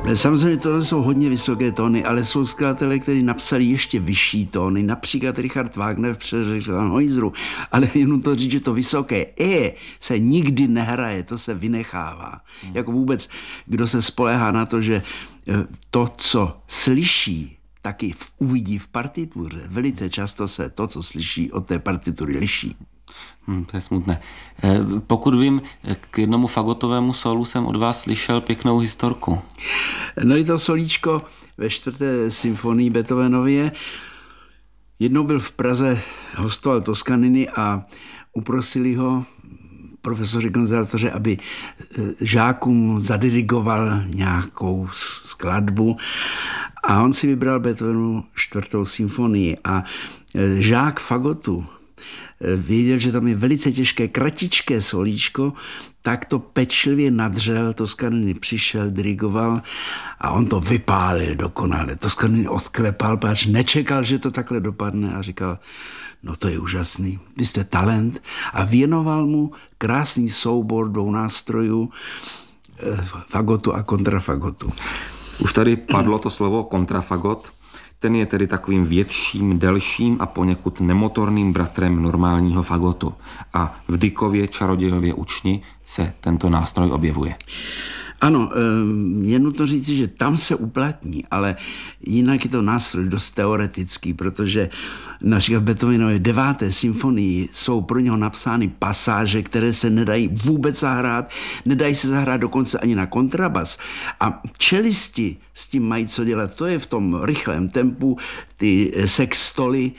Samozřejmě tohle jsou hodně vysoké tóny, ale jsou skladatelé, kteří napsali ještě vyšší tóny, například Richard Wagner v Přeřekřan-Hojzru, ale jenom to říct, že to vysoké se nikdy nehraje, to se vynechává. Jako vůbec, kdo se spoléhá na to, že to, co slyší, taky uvidí v partituře. Velice často se to, co slyší, od té partitury liší. To je smutné. Pokud vím, k jednomu fagotovému solu jsem od vás slyšel pěknou historku. No i to solíčko ve 4. symfonii Beethovenově. Jednou byl v Praze, hostoval Toscanini a uprosili ho profesoři konzervatoře, aby žákům zadirigoval nějakou skladbu a on si vybral Beethovenu 4. symfonii a žák fagotu věděl, že tam je velice těžké, kratičké solíčko, tak to pečlivě nadřel, Toscanini přišel, dirigoval a on to vypálil dokonale. Toscanini odklepal, páč nečekal, že to takhle dopadne a říkal, no to je úžasný, vy jste talent a věnoval mu krásný soubor 2 nástrojů, fagotu a kontrafagotu. Už tady padlo to slovo kontrafagot. Ten je tedy takovým větším, delším a poněkud nemotorným bratrem normálního fagotu. A v Dickově Čarodějově učni se tento nástroj objevuje. Ano, je nutno říci, že tam se uplatní, ale jinak je to nástroj dost teoretický, protože například v Beethovenově 9. symfonii jsou pro něho napsány pasáže, které se nedají vůbec zahrát, nedají se zahrát dokonce ani na kontrabas. A čelisti s tím mají co dělat, to je v tom rychlém tempu, ty sextoly,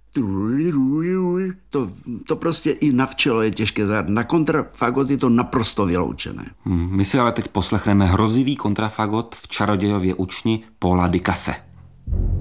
to prostě i na včelo je těžké zahrát. Na kontrafagot je to naprosto vyloučené. My si ale teď poslechneme hrozivý kontrafagot v Čarodějově učni Paula Dicase.